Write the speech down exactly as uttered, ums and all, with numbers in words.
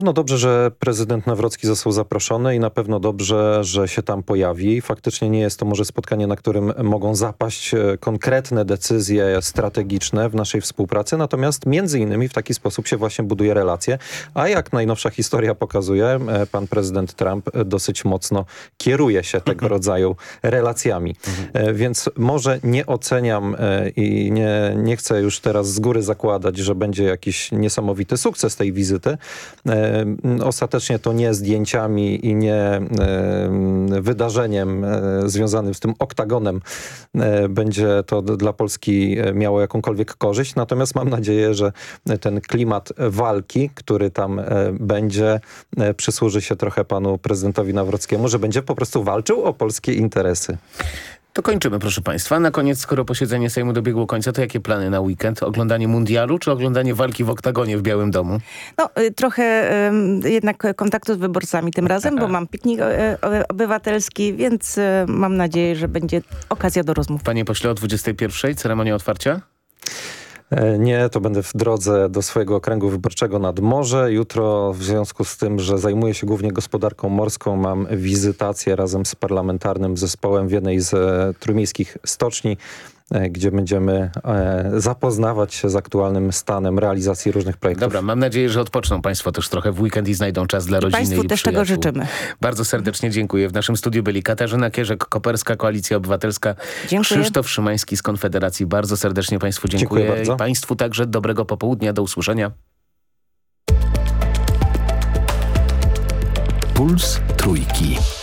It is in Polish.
No dobrze, że prezydent Nawrocki został zaproszony i na pewno dobrze, że się tam pojawi. Faktycznie nie jest to może spotkanie, na którym mogą zapaść konkretne decyzje strategiczne w naszej współpracy, natomiast między innymi w taki sposób się właśnie buduje relacje, a jak najnowsza historia pokazuje, pan prezydent Trump dosyć mocno kieruje się tego rodzaju relacjami. Mhm. Więc może nie oceniam i nie, nie chcę już teraz z góry zakładać, że będzie jakiś niesamowity sukces tej wizyty. Ostatecznie to nie zdjęciami i nie wydarzeniem związanym z tym oktagonem będzie to dla Polski miało jakąkolwiek korzyść. Natomiast mam nadzieję, że ten klimat walki, który tam będzie, przysłuży się trochę panu prezydentowi Nawrockiemu, że będzie po prostu walczył o polskie interesy. To kończymy, proszę państwa. Na koniec, skoro posiedzenie Sejmu dobiegło końca, to jakie plany na weekend? Oglądanie mundialu czy oglądanie walki w oktagonie w Białym Domu? No, y, trochę y, jednak kontaktu z wyborcami tym razem, bo mam piknik y, y, obywatelski, więc y, mam nadzieję, że będzie okazja do rozmów. Panie pośle, o dwudziestej pierwszej ceremonia otwarcia? Nie, to będę w drodze do swojego okręgu wyborczego nad morze. Jutro w związku z tym, że zajmuję się głównie gospodarką morską, mam wizytację razem z parlamentarnym zespołem w jednej z e, trójmiejskich stoczni, e, gdzie będziemy e, zapoznawać się z aktualnym stanem realizacji różnych projektów. Dobra, mam nadzieję, że odpoczną państwo też trochę w weekend i znajdą czas dla rodziny i Państwu też przyjaciół. tego życzymy. Bardzo serdecznie dziękuję. W naszym studiu byli Katarzyna Kierzek-Koperska, Koalicja Obywatelska, Dziękuję. Krzysztof Szymański z Konfederacji. Bardzo serdecznie państwu dziękuję. Dziękuję bardzo. I państwu także dobrego popołudnia. Do usłyszenia. Puls Trójki.